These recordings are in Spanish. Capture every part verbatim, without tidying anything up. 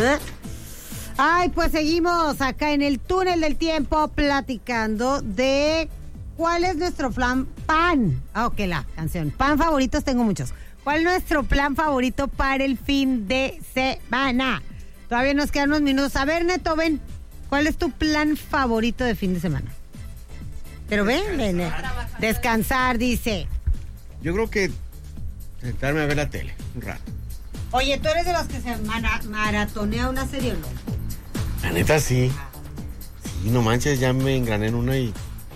Ay, pues seguimos acá en el túnel del tiempo platicando de cuál es nuestro plan pan. Ah, ok, la canción. Pan favoritos tengo muchos. ¿Cuál es nuestro plan favorito para el fin de semana? Todavía nos quedan unos minutos. A ver, Neto, ven. ¿Cuál es tu plan favorito de fin de semana? Pero ven, ven. eh. Descansar, dice. Yo creo que sentarme a ver la tele un rato. Oye, ¿tú eres de los que se mara- maratonea una serie o no? La neta, sí. Sí, no manches, ya me engrané en una y...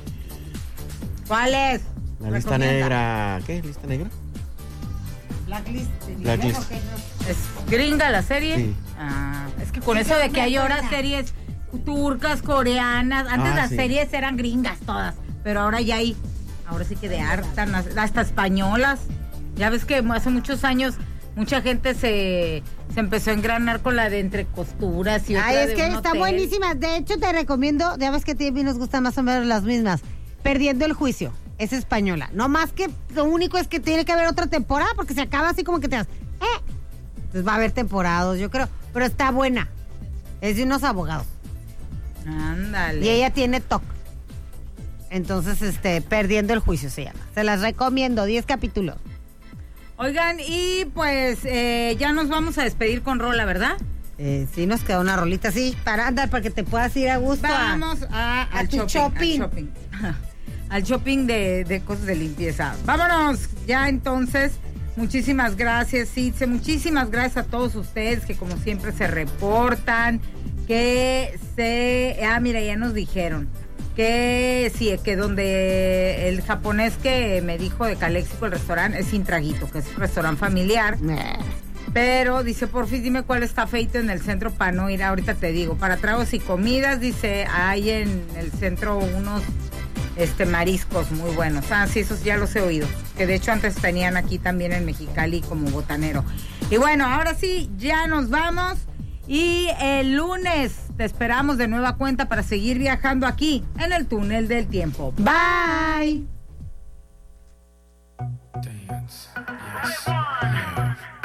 ¿Cuál es? La lista Recomienda. negra... ¿Qué? ¿Lista negra? Blacklist. ¿en Blacklist. inglés o qué? No. ¿Es gringa la serie? Sí. Ah, es que con Sí, eso de me que hay ahora suena. series turcas, coreanas, antes Ah, las sí. series eran gringas todas, pero ahora ya hay, ahora sí que de harta, hasta españolas. Ya ves que hace muchos años mucha gente se, se empezó a engranar con la de entre costuras y otra Ay, es de que un está hotel. buenísima. De hecho, te recomiendo, ya ves que a ti nos gustan más o menos las mismas. Perdiendo el juicio. Es española. No más que lo único es que tiene que haber otra temporada porque se acaba así como que te das, eh. Entonces va a haber temporadas, yo creo. Pero está buena. Es de unos abogados. Ándale. Y ella tiene T O C. Entonces, este, Perdiendo el juicio se llama. Se las recomiendo, diez capítulos. Oigan, y pues eh, ya nos vamos a despedir con Rola, ¿verdad? Eh, sí, nos queda una rolita así para andar, para que te puedas ir a gusto. a- Vamos a, a al tu shopping, shopping. Al shopping, al shopping de, de cosas de limpieza. Vámonos ya entonces. Muchísimas gracias, Itze. Muchísimas gracias a todos ustedes que como siempre se reportan. Que se... Ah, mira, ya nos dijeron. Que sí, que donde el japonés que me dijo de Caléxico, el restaurante, es Sin Traguito, que es un restaurante familiar. Eh, Pero dice, por fin dime cuál está feito en el centro para no ir, ahorita te digo. Para tragos y comidas, dice, hay en el centro unos este mariscos muy buenos. Ah, sí, esos ya los he oído. Que de hecho antes tenían aquí también en Mexicali como botanero. Y bueno, ahora sí, ya nos vamos. Y el lunes te esperamos de nueva cuenta para seguir viajando aquí en el túnel del tiempo. Bye. Dance, yes, yeah.